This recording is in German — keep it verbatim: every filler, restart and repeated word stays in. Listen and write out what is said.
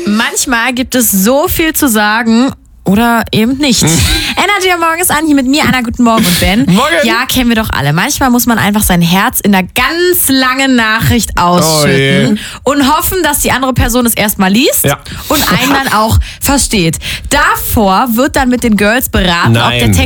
Manchmal gibt es so viel zu sagen oder eben nicht. Energy am Morgen ist an, hier mit mir, Anna, guten Morgen und Ben. Morgen. Ja, kennen wir doch alle. Manchmal muss man einfach sein Herz in einer ganz langen Nachricht ausschütten Oh und hoffen, dass die andere Person es erstmal liest Ja. und einen dann auch versteht. Davor wird dann mit den Girls beraten, ob der Nein. Text